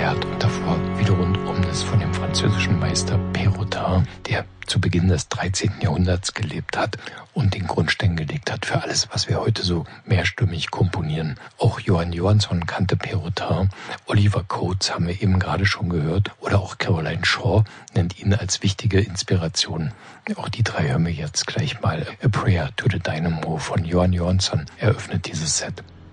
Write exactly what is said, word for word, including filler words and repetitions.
gefeiert und davor wiederum Omnes von dem französischen Meister Perrotin, der zu Beginn des dreizehnten Jahrhunderts gelebt hat und den Grundstein gelegt hat für alles, was wir heute so mehrstimmig komponieren. Auch Johann Johansson kannte Perrotin, Oliver Coates haben wir eben gerade schon gehört oder auch Caroline Shaw nennt ihn als wichtige Inspiration. Auch die drei hören wir jetzt gleich mal. A Prayer to the Dynamo von Johann Johansson eröffnet dieses Set.